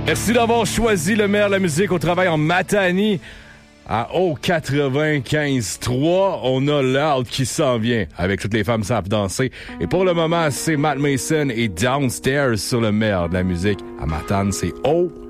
Merci d'avoir choisi le meilleur de la musique au travail en Matanie. À O95.3, on a l'Out qui s'en vient avec toutes les femmes savent danser. Et pour le moment, c'est Matt Mason et Downstairs sur le meilleur de la musique. À Matane, c'est O